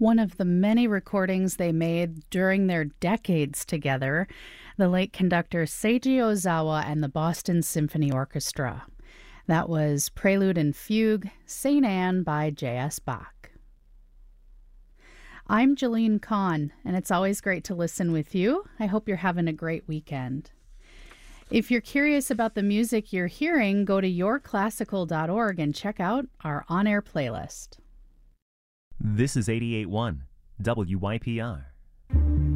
One of the many recordings they made during their decades together, the late conductor Seiji Ozawa and the Boston Symphony Orchestra. That was Prelude and Fugue, St. Anne by J.S. Bach. I'm Jeline Kahn, and it's always great to listen with you. I hope you're having a great weekend. If you're curious about the music you're hearing, go to yourclassical.org and check out our on-air playlist. This is 88.1 WYPR.